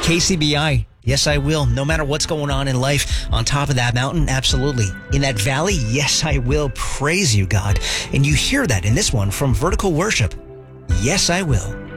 KCBI. Yes, I will. No matter what's going on in life, on top of that mountain, absolutely. In that valley, yes, I will praise you, God. And you hear that in this one from Vertical Worship. Yes, I will.